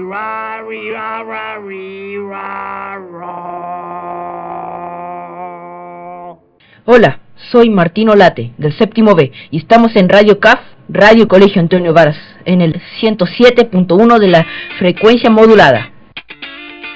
Hola, soy Martín Olate, del séptimo B, y estamos en Radio CAF, Radio Colegio Antonio Varas, en el 107.1 de la frecuencia modulada.